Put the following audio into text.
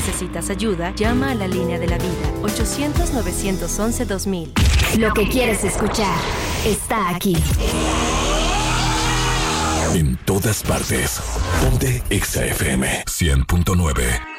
necesitas ayuda, llama a la línea de la vida, 800-911-2000. Lo que quieres escuchar está aquí. En todas partes. Ponte Exa FM 100.9.